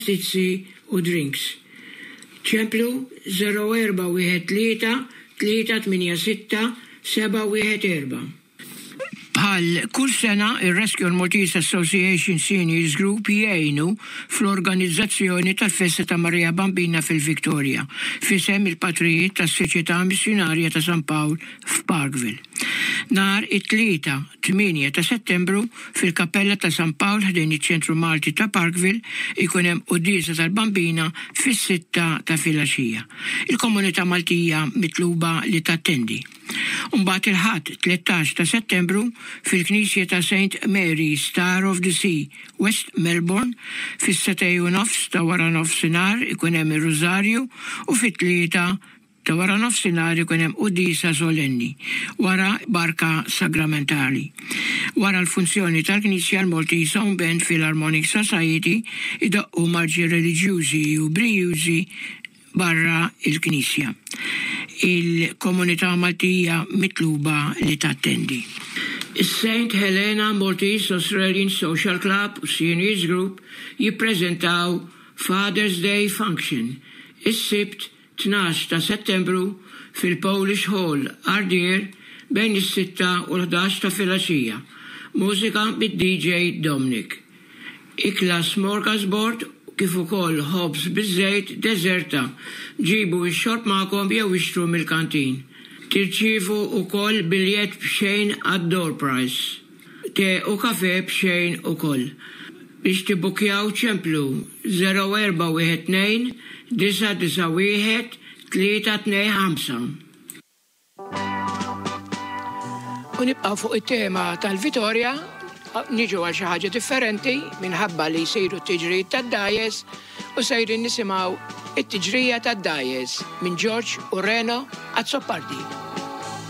pastizzi u drinks. ċemplu 0413-386-714. Bħal kull sena il-Rescue Maltese Association Seniors Group jgħinu fl-organizzazzjoni tal-Festa ta' Marija Bambina fil-Viktoria fisem il-patrijiet tas-Soċjetà Missjonarja ta' San Pawl f'Parkville. Nar it-3-8 ta' Settembru fil-Kappella ta' San Pawl ħdejn iċ-Ċentru Malti ta' Parkville ikun hemm qudiesa tal-Bambina fis-6 ta' filgħaxija. Il-komunità Maltija mitluba li tattendi. Mbagħad il-ħadd 13 ta' Settembru fil-Knisja ta' St. Mary Star of the Sea, West Melbourne, fis-7:30 ta' wara nofsinhar ikun hemm ir-Rużarju u fit-3 ta' wara nofsinhar ikun hemm qudiesa solenni wara barka sagramentali. Wara l-funzjoni tal-Knisja l-Maltese Home Band Philharmonic Society idaqqu marġi reliġjużi u brijużi barra il-Knisja. Il-komunità Maltija mitluba li tattendi. Is-St. Helena Maltese Australian Social Club u Seniors Group jippreżentaw Father's Day Function is-Sibt 12 ta' Settembru fil-Polish Hall, Ardeer, bejn is-6 u l-11 ta' filgħaxija. Mużika bid-DJ Dominic. Ikla smorgasbord kif ukoll ħobs biż-żejt deżerta. Ġibu x-xorb magħkom jew ixtru mill-kantin. Tirċievu wkoll biljett b'xejn għad-door price. Te u kafe b'xejn ukoll. Biex tibbukjaw ċemplu 0412-991-325. U nibqgħu fuq it-tema tal-Vitorja, niġu għal xi ħaġa differenti minħabba li jsiru t-tiġrijiet tad-dajes u sejrin nisimgħu it-tiġrija tad-dajes minn George u Reno Azzopardi.